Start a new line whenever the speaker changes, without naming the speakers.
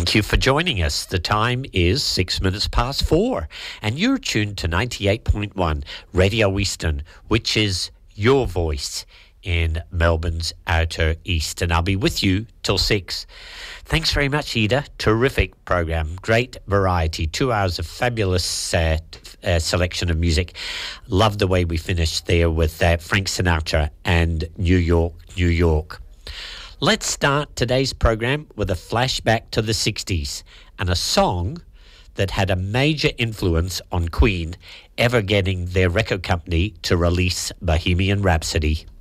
Thank you for joining us. The time is 6 minutes past 4, and you're tuned to 98.1 Radio Eastern, which is your voice in Melbourne's Outer East. And I'll be with you till 6. Thanks very much, Ida. Terrific program. Great variety. 2 hours of fabulous selection of music. Love the way we finished there with Frank Sinatra and New York, New York. Let's start today's program with a flashback to the 60s and a song that had a major influence on Queen ever getting their record company to release Bohemian Rhapsody.